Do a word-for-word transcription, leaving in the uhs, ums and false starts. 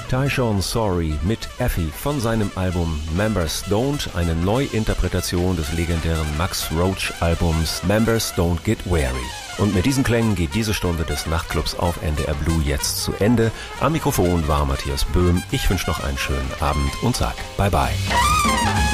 Tyshawn Sorey mit Effie von seinem Album Members Don't, eine Neuinterpretation des legendären Max Roach Albums Members Don't Get Weary. Und mit diesen Klängen geht diese Stunde des Nachtclubs auf N D R Blue jetzt zu Ende. Am Mikrofon war Matthias Böhm. Ich wünsche noch einen schönen Abend und sag bye bye.